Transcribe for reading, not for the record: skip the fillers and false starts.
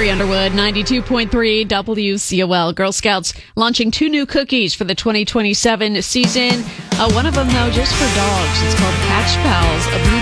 Carrie Underwood, 92.3 WCOL. Girl Scouts launching 2 new cookies for the 2027 season. One of them, though, just for dogs. It's called Patch Pals, a blue